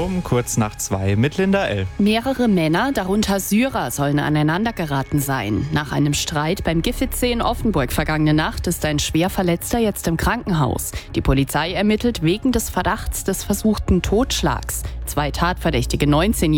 um kurz nach 2 mit Linda L. Mehrere Männer, darunter Syrer, sollen aneinandergeraten sein. Nach einem Streit beim Giffitzsee in Offenburg vergangene Nacht ist ein Schwerverletzter jetzt im Krankenhaus. Die Polizei ermittelt wegen des Verdachts des versuchten Totschlags. 2 tatverdächtige 19